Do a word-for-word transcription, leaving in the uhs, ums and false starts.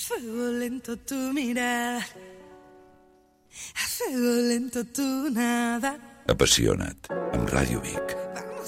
fuego lento tu mirada, a fuego lento tu nada. Apassiona't, amb Ràdio Vic.